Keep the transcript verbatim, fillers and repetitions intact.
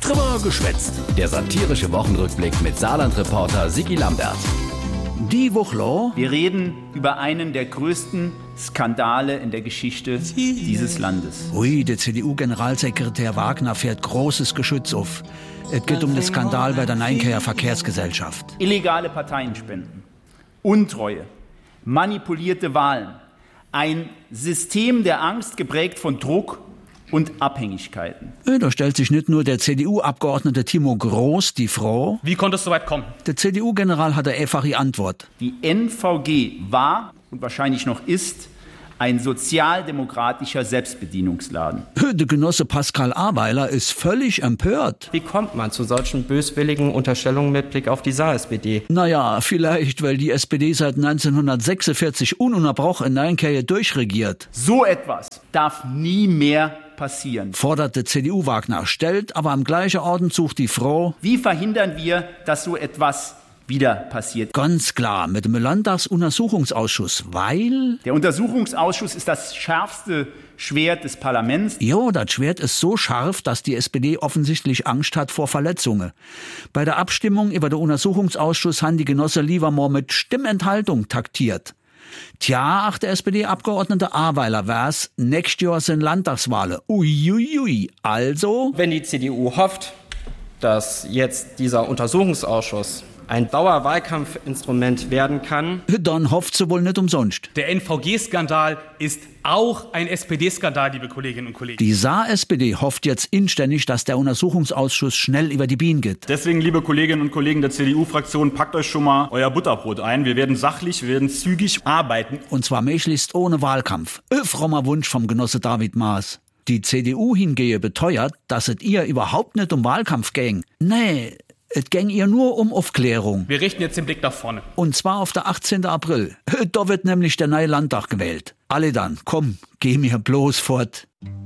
Drüber geschwätzt. Der satirische Wochenrückblick mit Saarland-Reporter Sigi Lambert. Die Woche. Wir reden über einen der größten Skandale in der Geschichte dieses Landes. Ui, der C D U-Generalsekretär Wagner fährt großes Geschütz auf. Es geht um den Skandal bei der Neinkeer Verkehrsgesellschaft. Illegale Parteienspenden, Untreue, manipulierte Wahlen, ein System der Angst geprägt von Druck und Abhängigkeiten. Da stellt sich nicht nur der C D U-Abgeordnete Timo Groß die Frage: Wie konnte es so weit kommen? Der C D U-General hat eine einfache Antwort. Die N V G war und wahrscheinlich noch ist ein sozialdemokratischer Selbstbedienungsladen. Der Genosse Pascal Aweiler ist völlig empört. Wie kommt man zu solchen böswilligen Unterstellungen mit Blick auf die Saar-S P D? Naja, vielleicht, weil die S P D seit neunzehnhundertsechsundvierzig ununterbrochen in Neinkeer durchregiert. So etwas darf nie mehr passieren, fordert der C D U-Wagner, stellt aber am gleichen Atemzug die Frage: Wie verhindern wir, dass so etwas wieder passiert? Ganz klar, mit dem Landtagsuntersuchungsausschuss, weil... Der Untersuchungsausschuss ist das schärfste Schwert des Parlaments. Jo, das Schwert ist so scharf, dass die S P D offensichtlich Angst hat vor Verletzungen. Bei der Abstimmung über den Untersuchungsausschuss haben die Genossen Livermore mit Stimmenthaltung taktiert. Tja, ach, der S P D-Abgeordnete Aweiler wär's, nächstes Jahr sind Landtagswahlen. Uiuiui, ui. Also... Wenn die C D U hofft, dass jetzt dieser Untersuchungsausschuss ein Dauerwahlkampfinstrument werden kann, dann hofft sie wohl nicht umsonst. Der N V G-Skandal ist auch ein S P D-Skandal, liebe Kolleginnen und Kollegen. Die Saar-S P D hofft jetzt inständig, dass der Untersuchungsausschuss schnell über die Bienen geht. Deswegen, liebe Kolleginnen und Kollegen der C D U-Fraktion, packt euch schon mal euer Butterbrot ein. Wir werden sachlich, wir werden zügig arbeiten. Und zwar möglichst ohne Wahlkampf. Ein frommer Wunsch vom Genosse David Maas. Die C D U hingehe beteuert, dass es ihr überhaupt nicht um Wahlkampf ging. Nee, es ging ihr nur um Aufklärung. Wir richten jetzt den Blick nach vorne. Und zwar auf der achtzehnten April. Da wird nämlich der neue Landtag gewählt. Alle dann, komm, geh mir bloß fort.